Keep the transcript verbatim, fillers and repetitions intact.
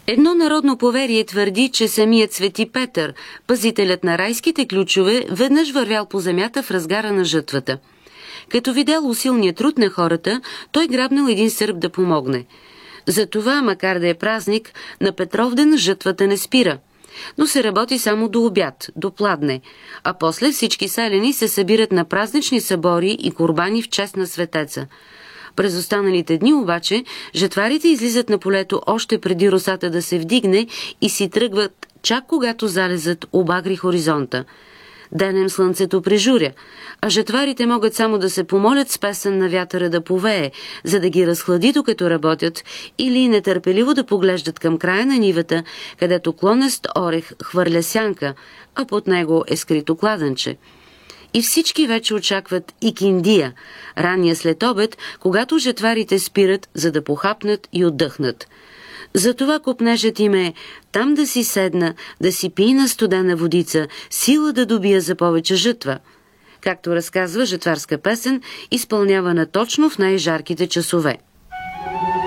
Едно народно поверие твърди, че самият Свети Петър, пазителят на райските ключове, веднъж вървял по земята в разгара на жътвата. Като видял усилния труд на хората, той грабнал един сърп да помогне. Затова, макар да е празник, на Петровден жътвата не спира, но се работи само до обяд, до пладне, а после всички селяни се събират на празнични събори и курбани в чест на светеца. През останалите дни обаче жетварите излизат на полето още преди росата да се вдигне и си тръгват чак когато залезат обагри хоризонта. Денем слънцето прижуря, а жетварите могат само да се помолят с песен на вятъра да повее, за да ги разхлади докато работят, или нетърпеливо да поглеждат към края на нивата, където клонест орех хвърля сянка, а под него е скрито кладенче. И всички вече очакват икиндия, ранния след обед, когато жетварите спират, за да похапнат и отдъхнат. Затова копнежът им е там да си седна, да си пина студена водица, сила да добия за повече жътва. Както разказва жетварска песен, изпълнявана точно в най-жарките часове.